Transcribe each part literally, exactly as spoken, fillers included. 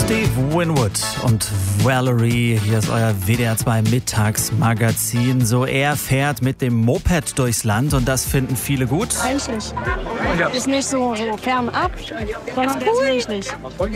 Steve Winwood und Valerie, hier ist euer W D R zwei Mittagsmagazin. So, er fährt mit dem Moped durchs Land und das finden viele gut. Eigentlich. Ja. Ist nicht so, so fernab, sondern tatsächlich.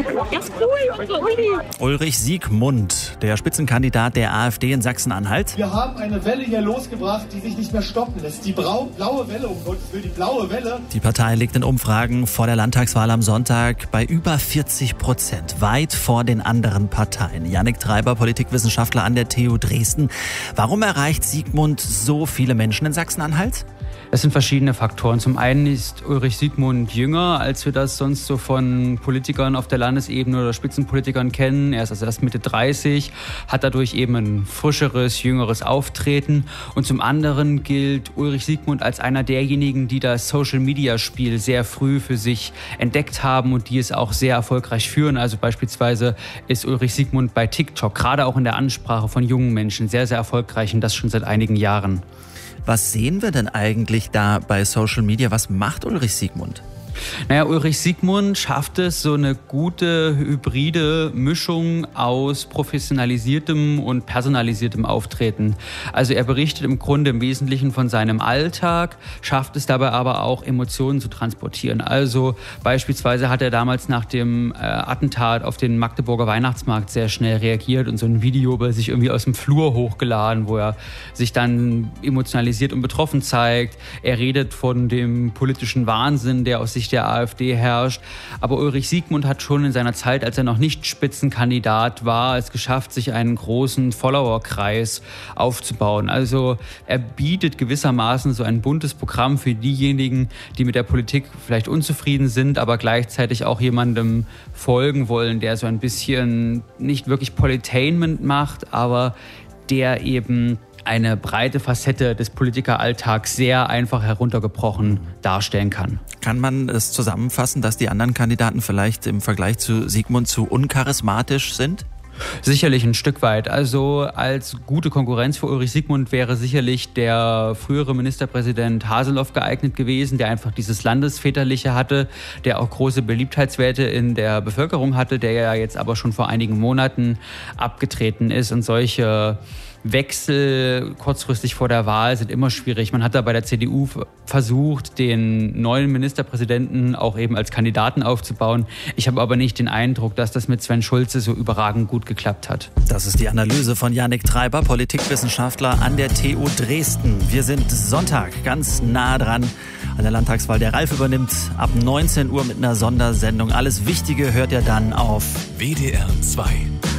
Ulrich Siegmund, der Spitzenkandidat der AfD in Sachsen-Anhalt. Wir haben eine Welle hier losgebracht, die sich nicht mehr stoppen lässt. Die Brau- blaue Welle, um Gottes Willen, die blaue Welle. Die Partei liegt in Umfragen vor der Landtagswahl am Sonntag bei über vierzig Prozent, weit vor den anderen Parteien. Jannik Treiber, Politikwissenschaftler an der T U Dresden. Warum erreicht Siegmund so viele Menschen in Sachsen-Anhalt? Es sind verschiedene Faktoren. Zum einen ist Ulrich Siegmund jünger, als wir das sonst so von Politikern auf der Landesebene oder Spitzenpolitikern kennen. Er ist also erst Mitte dreißig, hat dadurch eben ein frischeres, jüngeres Auftreten. Und zum anderen gilt Ulrich Siegmund als einer derjenigen, die das Social-Media-Spiel sehr früh für sich entdeckt haben und die es auch sehr erfolgreich führen. Also beispielsweise ist Ulrich Siegmund bei TikTok, gerade auch in der Ansprache von jungen Menschen, sehr, sehr erfolgreich und das schon seit einigen Jahren. Was sehen wir denn eigentlich da bei Social Media? Was macht Ulrich Siegmund? Naja, Ulrich Siegmund schafft es, so eine gute hybride Mischung aus professionalisiertem und personalisiertem Auftreten. Also er berichtet im Grunde im Wesentlichen von seinem Alltag, schafft es dabei aber auch, Emotionen zu transportieren. Also beispielsweise hat er damals nach dem äh, Attentat auf den Magdeburger Weihnachtsmarkt sehr schnell reagiert und so ein Video bei sich irgendwie aus dem Flur hochgeladen, wo er sich dann emotionalisiert und betroffen zeigt. Er redet von dem politischen Wahnsinn, der aus sich der AfD herrscht. Aber Ulrich Siegmund hat schon in seiner Zeit, als er noch nicht Spitzenkandidat war, es geschafft, sich einen großen Followerkreis aufzubauen. Also er bietet gewissermaßen so ein buntes Programm für diejenigen, die mit der Politik vielleicht unzufrieden sind, aber gleichzeitig auch jemandem folgen wollen, der so ein bisschen nicht wirklich Politainment macht, aber der eben eine breite Facette des Politikeralltags sehr einfach heruntergebrochen darstellen kann. Kann man es zusammenfassen, dass die anderen Kandidaten vielleicht im Vergleich zu Siegmund zu uncharismatisch sind? Sicherlich ein Stück weit. Also als gute Konkurrenz für Ulrich Siegmund wäre sicherlich der frühere Ministerpräsident Haseloff geeignet gewesen, der einfach dieses Landesväterliche hatte, der auch große Beliebtheitswerte in der Bevölkerung hatte, der ja jetzt aber schon vor einigen Monaten abgetreten ist. Und solche Wechsel kurzfristig vor der Wahl sind immer schwierig. Man hat da bei der C D U versucht, den neuen Ministerpräsidenten auch eben als Kandidaten aufzubauen. Ich habe aber nicht den Eindruck, dass das mit Sven Schulze so überragend gut geklappt hat. Das ist die Analyse von Jannik Treiber, Politikwissenschaftler an der T U Dresden. Wir sind Sonntag ganz nah dran an der Landtagswahl. Der Ralf übernimmt ab neunzehn Uhr mit einer Sondersendung. Alles Wichtige hört ihr dann auf W D R zwei.